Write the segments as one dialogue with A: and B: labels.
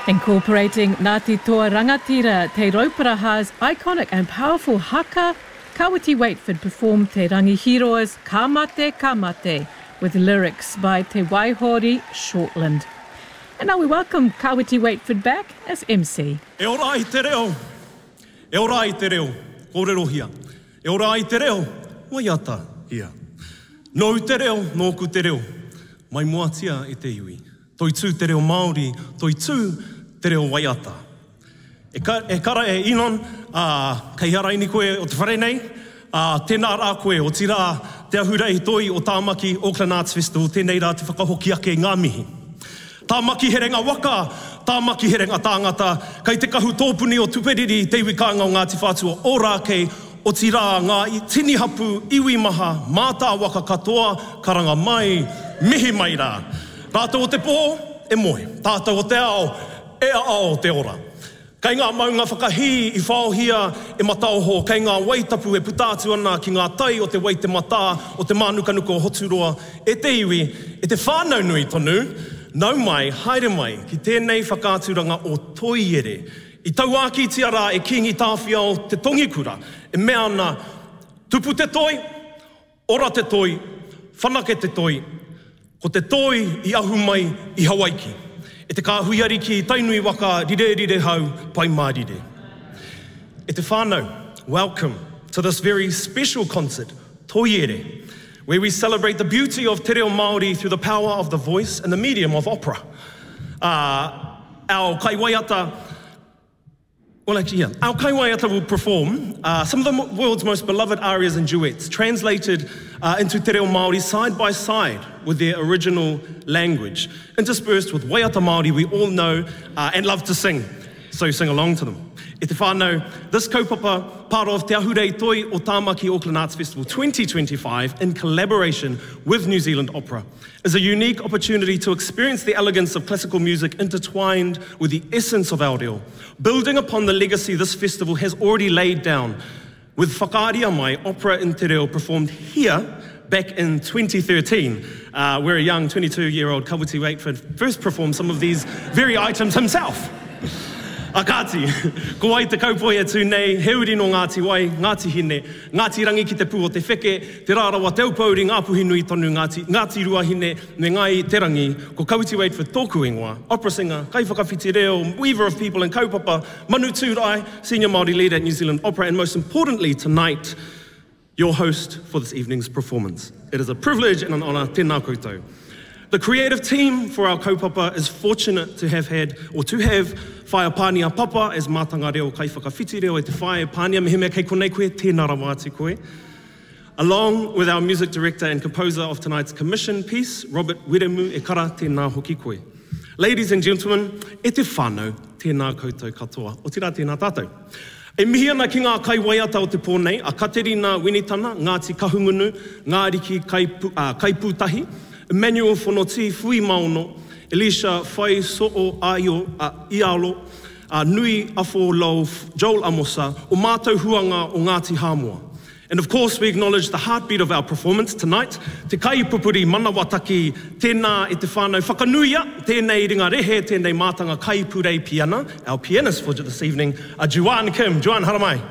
A: Incorporating Ngāti Toa Rangatira, Te Rauparaha's iconic and powerful haka, Kawiti Waitford performed Te Rangihiroa's Ka Mate, Ka Mate, with lyrics by Te Waihori Shortland. And now we welcome Kawiti Waitford back as MC.
B: E ora I te reo, e ora I te reo, kōrero hia. E ora I te reo, waiata hia. No te reo, nōku te reo, mai moatia e te iwi. Toi tū te reo Māori, toi tū te reo waiata. E kara e inon, kei haraini koe o te wharenei, tēnā rā koe o tira te ahurei toi o Tāmaki Auckland Arts Festival, tēnei rā te whakahoki ake ngā mihi. Tāmaki he renga waka, tāmaki he renga tāngata, kei te kahu tōpuni o tuperiri te iwi kāinga o Ngāti Whātua, o rā kei o tira ngā tini hapu, iwi maha, mātā waka katoa, karanga mai, mihi mai rā. Tātou o te pō, e moe. Tātou o te ao, e ao te ora. Kei ngā maunga whakahi i whaohia e matauho, kei ngā waitapu e putātu ana ki ngā tai o te wai te mata, o te mānukanuka o Hoturoa, e te iwi, e te whānau nui tonu, nau mai, haere mai, ki tēnei whakāturanga o toiere. I tauaki tiara e kingi tāwhia o te tongikura, e mea ana, tupu te toi, ora te toi, whanake te toi, ko te toi i ahu mai i Hawaiki. E te kāhuiari ki tainui waka rire hau pai mārire. E te whānau, welcome to this very special concert, Toiere, where we celebrate the beauty of te reo Māori through the power of the voice and the medium of opera. Our kaiwaiata, our kaiwaiata will perform some of the world's most beloved arias and duets, translated into te reo Māori side by side with their original language, interspersed with waiata Māori we all know and love to sing, so sing along to them. E te whānau, this kaupapa, part of Te Ahurei Toi o Tāmaki Auckland Arts Festival 2025, in collaboration with New Zealand Opera, is a unique opportunity to experience the elegance of classical music intertwined with the essence of our reo, building upon the legacy this festival has already laid down, with Whakaaria Mai Opera in Te Reo performed here back in 2013, where a young 22-year-old Kawiti Waitford first performed some of these very items himself. Akati, ko ai te kaupoi atu nei, heuri no Ngāti Wai, Ngāti Hine, Ngāti Rangi ki te pū o te wheke, te rārawa te upauri Ngāpuhi Nui tonu Ngāti Ruahine, me ngai te rangi, ko Kawiti Waitford tōku ingoa, opera singer, kai whakawhiti reo, weaver of people and kaupapa, Manu Tūrai, senior Māori leader at New Zealand Opera, and most importantly tonight, your host for this evening's performance. It is a privilege and an honour, tēnā koutou. The creative team for our kaupapa is fortunate to have Whaia Pānia Papa as mātanga reo kai whakawhiti reo e te Whaia Pānia meheme kei konei koe, tēnā rā wāti koe. Along with our music director and composer of tonight's commission piece, Robert Wiremu, e kara tēnā hoki koe. Ladies and gentlemen, e te whānau, tēnā koutou katoa, o tira tēnā tātou. E mihi ana ki ngā kaiwaiata o te pōnei, a Katerina Winitana, Ngāti Kahungunu, Ngāriki Kaipūtahi, Emmanuel Whanoti, Fui Mauno, Elisha Whai So'o Aio Ialo, Nui Afo Lau, Joel Amosa, o mātou huanga o Ngāti Hāmoa. And of course, we acknowledge the heartbeat of our performance tonight, Te Kaipupuri Manawataki, tēnā e te whānau whakanuia, tēnei ringa rehe, tēnei mātanga Kaipurei Piana, our pianist for this evening, Juan Kim. Juan, haramai.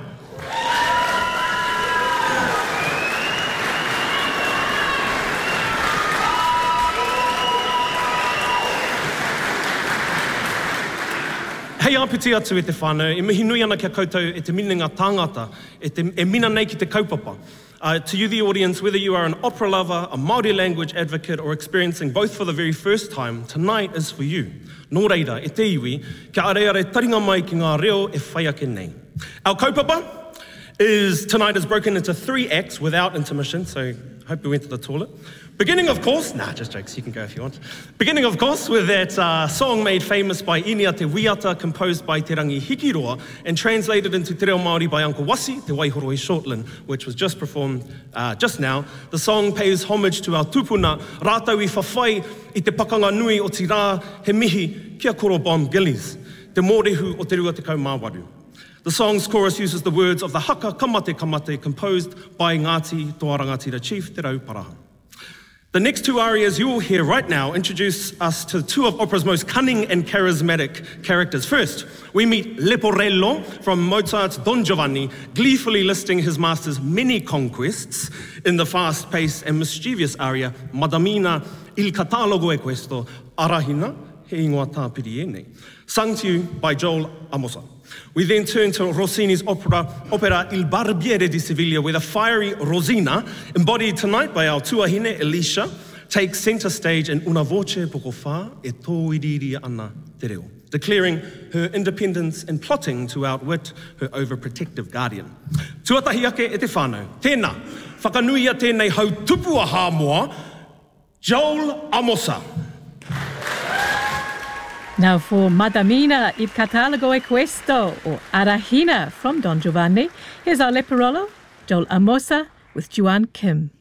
B: Hei apiti atu e te whānau, e mihi nui ana kia koutou e te minenga tāngata, e mina nei ki te kaupapa. To you, the audience, whether you are an opera lover, a Māori language advocate, or experiencing both for the very first time, tonight is for you. Nō reira, e te iwi, kia areare taringa mai ki ngā reo e whai ake nei. Our kaupapa tonight is broken into 3 acts without intermission, so I hope we went to the toilet. Beginning, of course, just jokes, you can go if you want. Beginning, of course, with that song made famous by Inia Te Wiata, composed by Te Rangi Hikiroa, and translated into Te Reo Māori by Uncle Wasi, Te Waihoroi Shortland, which was just performed just now. The song pays homage to our tupuna, rātau I whawhai I te pakanga nui o ti rā, he mihi kia koro Bob Gillies, te mōrehu o te rua te kaumāwaru. The song's chorus uses the words of the haka Ka Mate, Ka Mate, composed by Ngāti Toa Rangatira Chief Te Rauparaha. The next two arias you will hear right now introduce us to two of opera's most cunning and charismatic characters. First, we meet Leporello from Mozart's Don Giovanni, gleefully listing his master's many conquests in the fast-paced and mischievous aria Madamina, il catalogo è questo, Arahina, he ingoa tā piriene, sung to you by Joel Amosa. We then turn to Rossini's opera Il Barbiere di Sevilla, where the fiery Rosina, embodied tonight by our tuahine Elisha, takes center stage in Una voce poco fa e toidiri ana te reo, declaring her independence and plotting to outwit her overprotective guardian. Tuatahi ake e te whānau. Tēnā, whakanuia tēnei hau tupua hāmoa, Joel Amosa.
A: Now for Madamina, il catalogo è questo, or Arahina from Don Giovanni. Here's our Leporello, Joel Amosa with Juan Kim.